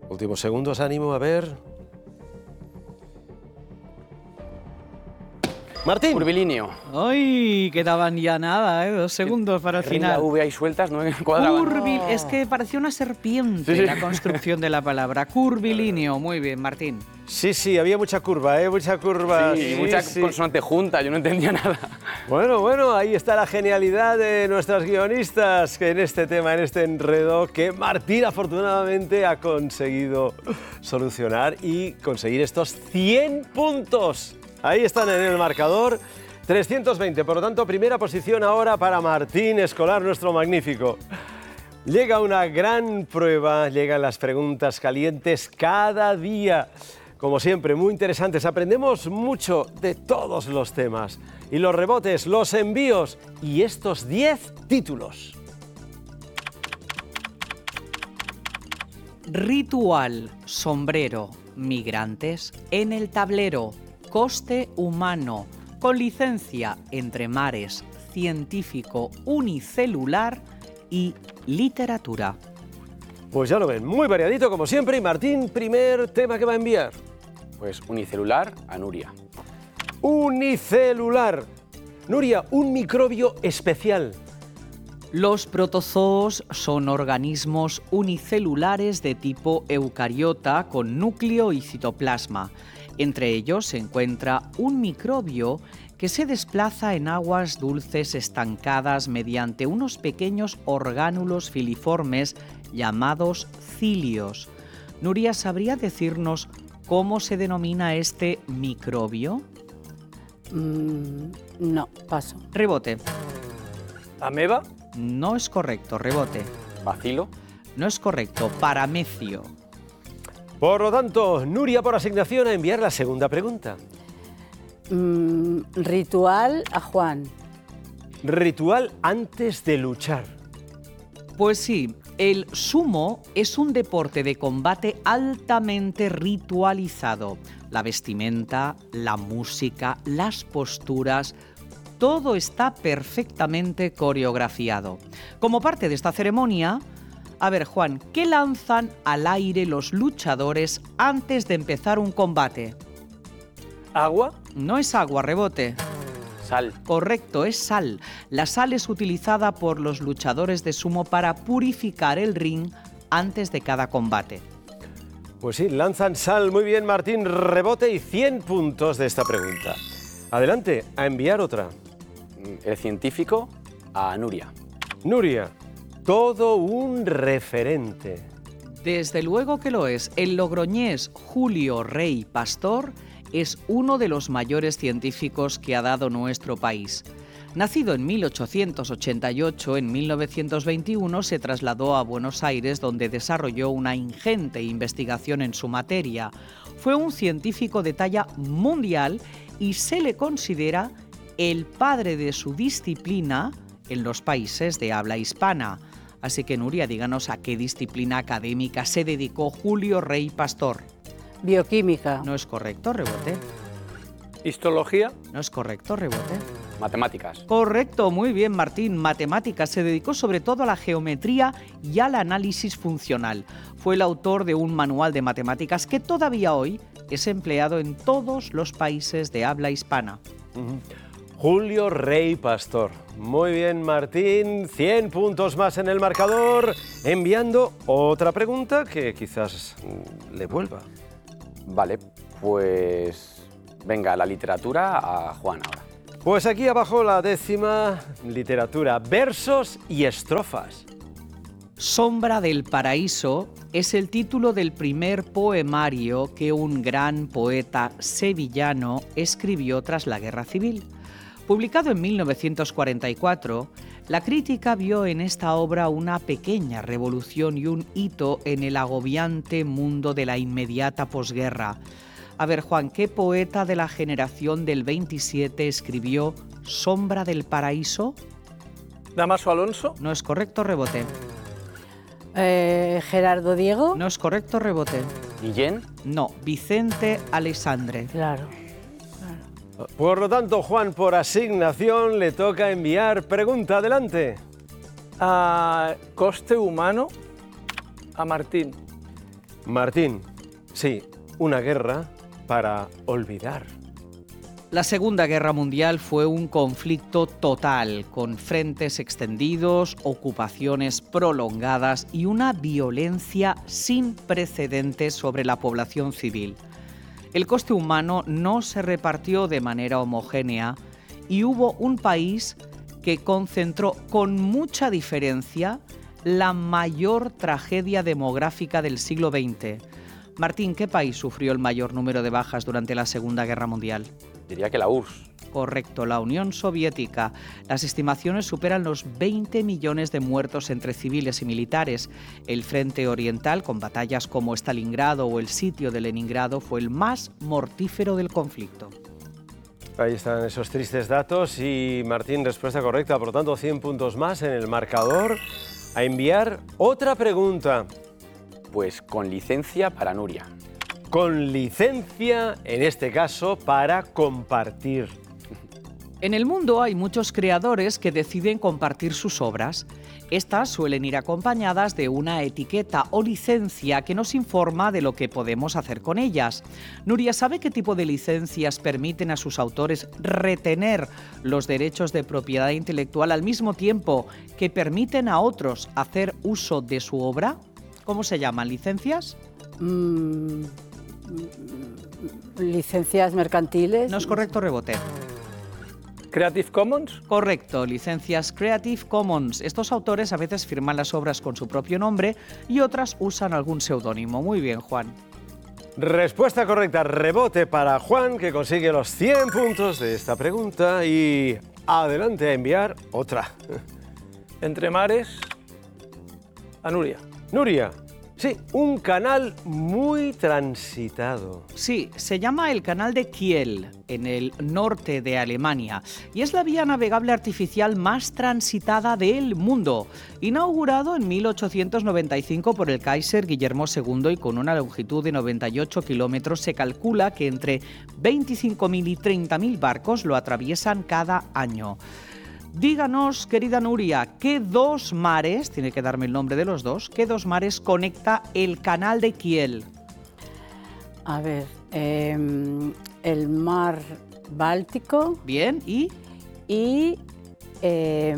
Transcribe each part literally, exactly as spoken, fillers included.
Últimos segundos, ánimo, a ver. Martín. Curvilíneo. ¡Ay! Quedaban ya nada, ¿eh? Dos segundos para el final. La V ahí sueltas, no cuadraban. Curvil... Es que parecía una serpiente Sí, sí. la construcción de la palabra. Curvilíneo. Muy bien, Martín. Sí, sí, había mucha curva, ¿eh? Mucha curva. Sí, y mucha sí. consonante junta, yo no entendía nada. Bueno, bueno, ahí está la genialidad de nuestras guionistas que en este tema, en este enredo, que Martín afortunadamente ha conseguido solucionar y conseguir estos cien puntos. Ahí están en el marcador, trescientos veinte, por lo tanto, primera posición ahora para Martín Escolar, nuestro magnífico. Llega una gran prueba, llegan las preguntas calientes cada día. Como siempre, muy interesantes, aprendemos mucho de todos los temas. Y los rebotes, los envíos y estos diez títulos. Ritual, sombrero, migrantes, en el tablero, coste humano, con licencia entre mares, científico, unicelular y literatura. Pues ya lo ven, muy variadito como siempre. Y Martín, primer tema que va a enviar. Pues unicelular a Nuria. Unicelular. Nuria, un microbio especial. Los protozoos son organismos unicelulares de tipo eucariota con núcleo y citoplasma. Entre ellos se encuentra un microbio que se desplaza en aguas dulces estancadas mediante unos pequeños orgánulos filiformes llamados cilios. Nuria, ¿sabría decirnos cómo se denomina este microbio? Mm, no, paso. Rebote. ¿Ameba? No es correcto, rebote. Bacilo. No es correcto, paramecio. Por lo tanto, Nuria por asignación a enviar la segunda pregunta. Mm, ritual a Juan. Ritual antes de luchar. Pues sí, el sumo es un deporte de combate altamente ritualizado. La vestimenta, la música, las posturas, todo está perfectamente coreografiado. Como parte de esta ceremonia, a ver, Juan, ¿qué lanzan al aire los luchadores antes de empezar un combate? ¿Agua? No es agua, rebote. Sal. Correcto, es sal. La sal es utilizada por los luchadores de sumo para purificar el ring antes de cada combate. Pues sí, lanzan sal. Muy bien, Martín. Rebote y cien puntos de esta pregunta. Adelante, a enviar otra. El científico a Nuria. Nuria, todo un referente. Desde luego que lo es. El logroñés Julio Rey Pastor es uno de los mayores científicos que ha dado nuestro país. Nacido en mil ochocientos ochenta y ocho, en mil novecientos veintiuno se trasladó a Buenos Aires, donde desarrolló una ingente investigación en su materia. Fue un científico de talla mundial y se le considera el padre de su disciplina en los países de habla hispana. Así que, Nuria, díganos a qué disciplina académica se dedicó Julio Rey Pastor. Bioquímica. No es correcto, rebote. ¿Histología? No es correcto, rebote. Matemáticas. Correcto, muy bien, Martín. Matemáticas. Se dedicó sobre todo a la geometría y al análisis funcional. Fue el autor de un manual de matemáticas que todavía hoy es empleado en todos los países de habla hispana. Uh-huh. Julio Rey Pastor. Muy bien, Martín. cien puntos más en el marcador. Enviando otra pregunta que quizás le vuelva. Vale, pues venga, la literatura a Juan ahora. Pues aquí abajo la décima, literatura, versos y estrofas. Sombra del paraíso es el título del primer poemario que un gran poeta sevillano escribió tras la Guerra Civil. Publicado en mil novecientos cuarenta y cuatro, la crítica vio en esta obra una pequeña revolución y un hito en el agobiante mundo de la inmediata posguerra. A ver, Juan, ¿qué poeta de la generación del veintisiete escribió Sombra del paraíso? ¿Damaso Alonso? No es correcto, rebote. Eh, Gerardo Diego. No es correcto, rebote. ¿Guillén? No, Vicente Aleixandre. Claro. Por lo tanto, Juan, por asignación le toca enviar pregunta. Adelante. A coste humano a Martín. Martín, sí, una guerra para olvidar. La Segunda Guerra Mundial fue un conflicto total, con frentes extendidos, ocupaciones prolongadas y una violencia sin precedentes sobre la población civil. El coste humano no se repartió de manera homogénea y hubo un país que concentró con mucha diferencia la mayor tragedia demográfica del siglo veinte. Martín, ¿qué país sufrió el mayor número de bajas durante la Segunda Guerra Mundial? Diría que la U R S S. Correcto, la Unión Soviética. Las estimaciones superan los veinte millones de muertos entre civiles y militares. El Frente Oriental, con batallas como Stalingrado o el sitio de Leningrado, fue el más mortífero del conflicto. Ahí están esos tristes datos y Martín, respuesta correcta, por lo tanto cien puntos más en el marcador. A enviar otra pregunta. Pues con licencia para Nuria. Con licencia, en este caso, para compartir. En el mundo hay muchos creadores que deciden compartir sus obras. Estas suelen ir acompañadas de una etiqueta o licencia que nos informa de lo que podemos hacer con ellas. Nuria, ¿sabe qué tipo de licencias permiten a sus autores retener los derechos de propiedad intelectual al mismo tiempo que permiten a otros hacer uso de su obra? ¿Cómo se llaman? ¿Licencias? Mm, licencias mercantiles. No es correcto, rebote. Creative Commons. Correcto, licencias Creative Commons. Estos autores a veces firman las obras con su propio nombre y otras usan algún seudónimo. Muy bien, Juan. Respuesta correcta, rebote para Juan, que consigue los cien puntos de esta pregunta. Y adelante a enviar otra. Entre mares, a Nuria. Nuria, sí, un canal muy transitado. Sí, se llama el Canal de Kiel, en el norte de Alemania, y es la vía navegable artificial más transitada del mundo. Inaugurado en mil ochocientos noventa y cinco por el Kaiser Guillermo segundo y con una longitud de noventa y ocho kilómetros, se calcula que entre veinticinco mil y treinta mil barcos lo atraviesan cada año. Díganos, querida Nuria, ¿qué dos mares, tiene que darme el nombre de los dos, qué dos mares conecta el Canal de Kiel? A ver, eh, el mar Báltico. Bien, ¿y? Y... Eh,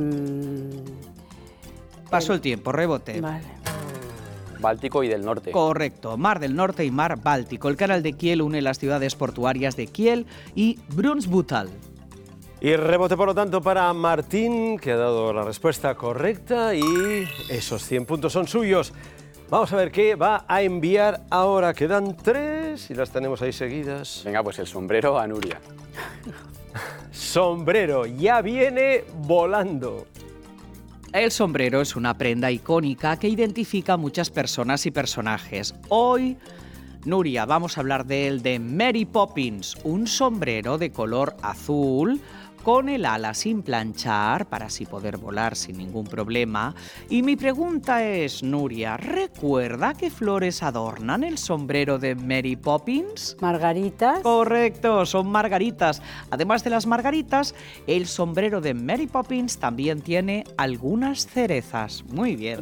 Pasó el, el tiempo, rebote. Vale. Báltico y del Norte. Correcto, Mar del Norte y Mar Báltico. El Canal de Kiel une las ciudades portuarias de Kiel y Brunsbüttel. Y rebote, por lo tanto, para Martín, que ha dado la respuesta correcta y esos cien puntos son suyos. Vamos a ver qué va a enviar ahora. Quedan tres y las tenemos ahí seguidas. Venga, pues el sombrero a Nuria. Sombrero, ya viene volando. El sombrero es una prenda icónica que identifica a muchas personas y personajes. Hoy, Nuria, vamos a hablar de él, de Mary Poppins, un sombrero de color azul con el ala sin planchar para así poder volar sin ningún problema. Y mi pregunta es, Nuria, ¿recuerda qué flores adornan el sombrero de Mary Poppins? Margaritas. Correcto, son margaritas. Además de las margaritas, el sombrero de Mary Poppins también tiene algunas cerezas. Muy bien.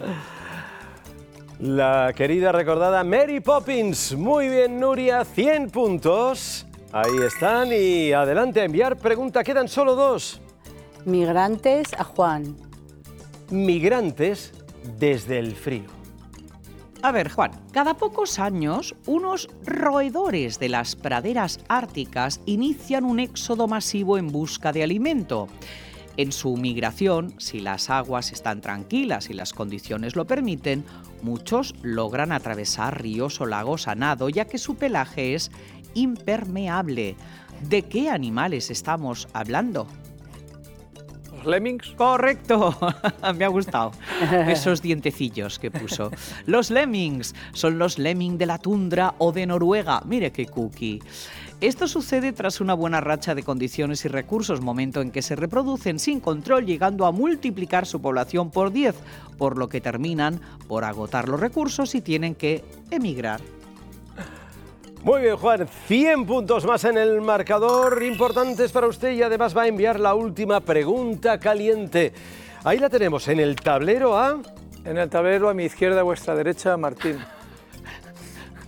La querida recordada Mary Poppins. Muy bien, Nuria, cien puntos. Ahí están y adelante a enviar pregunta. Quedan solo dos. Migrantes a Juan. Migrantes desde el frío. A ver, Juan, cada pocos años, unos roedores de las praderas árticas inician un éxodo masivo en busca de alimento. En su migración, si las aguas están tranquilas y las condiciones lo permiten, muchos logran atravesar ríos o lagos a nado, ya que su pelaje es impermeable. ¿De qué animales estamos hablando? Los lemmings. Correcto, me ha gustado esos dientecillos que puso. Los lemmings son los lemming de la tundra o de Noruega. Mire qué cookie. Esto sucede tras una buena racha de condiciones y recursos, momento en que se reproducen sin control, llegando a multiplicar su población por diez, por lo que terminan por agotar los recursos y tienen que emigrar. Muy bien, Juan, cien puntos más en el marcador, importantes para usted, y además va a enviar la última pregunta caliente. Ahí la tenemos, en el tablero A. En el tablero a mi izquierda, a vuestra derecha, Martín.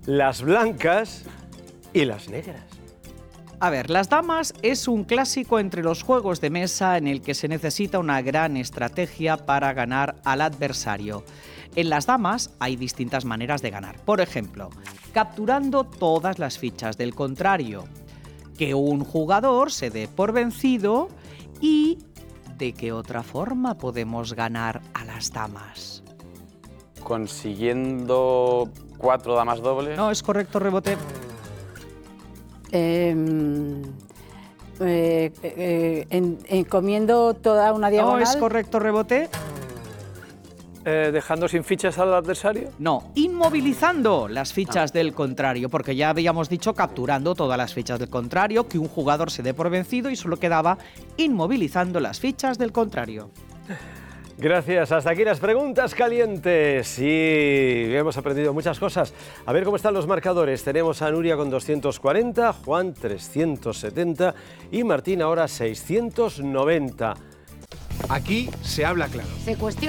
las blancas y las negras. A ver, las damas es un clásico entre los juegos de mesa en el que se necesita una gran estrategia para ganar al adversario. En las damas hay distintas maneras de ganar. Por ejemplo, capturando todas las fichas del contrario, que un jugador se dé por vencido y ¿de qué otra forma podemos ganar a las damas? Consiguiendo cuatro damas dobles. No, es correcto, rebote. Eh, eh, eh, en- en comiendo toda una No, diagonal. es correcto, rebote. Eh, dejando sin fichas al adversario. No, inmovilizando las fichas del contrario, porque ya habíamos dicho capturando todas las fichas del contrario, que un jugador se dé por vencido y solo quedaba inmovilizando las fichas del contrario. Gracias, hasta aquí las preguntas calientes y hemos aprendido muchas cosas. A ver cómo están los marcadores. Tenemos a Nuria con doscientos cuarenta, Juan trescientos setenta y Martín ahora seiscientos noventa. Aquí se habla claro. Se cuestiona.